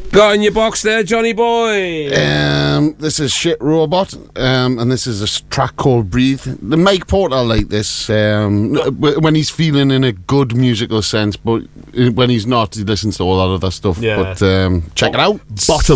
Got in your box there, Johnny boy. This is Shit Robot, and this is a track called Breathe. The Mike Porter like this when he's feeling in a good musical sense, but when he's not, he listens to all that other stuff. Yeah. But check it out. Bottom